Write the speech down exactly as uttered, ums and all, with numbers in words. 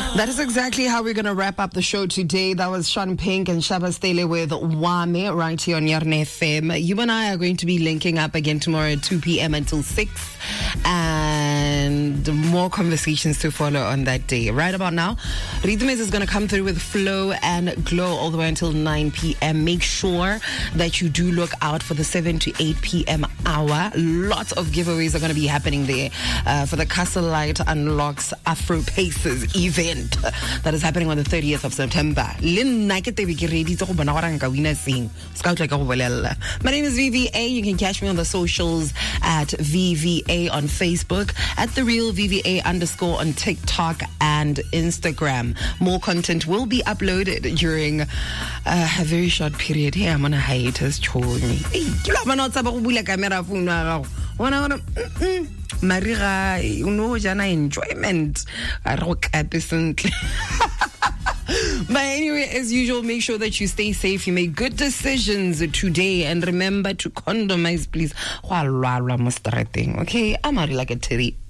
That is exactly how we're going to wrap up the show today. That was Sean Pink and Shaba Stele with Wame right here on Yarne F M. You and I are going to be linking up again tomorrow at two p.m. until six. And more conversations to follow on that day. Right about now, Rhythmiz is going to come through with Flow and Glow all the way until nine p.m. Make sure that you do look out for the seven to eight p.m. hour. Lots of giveaways are going to be happening there uh, for the Castle Light Unlocks Afro Paces event that is happening on the thirtieth of September. My name is V V A. You can catch me on the socials at V V A on Facebook, at The Real V V A underscore on TikTok and Instagram. More content will be uploaded during uh, a very short period. Hey, I'm on a hiatus. Mariga, you know, Jana enjoyment. But anyway, as usual, make sure that you stay safe. You make good decisions today, and remember to condomize, please. Okay, I'm already like a titty.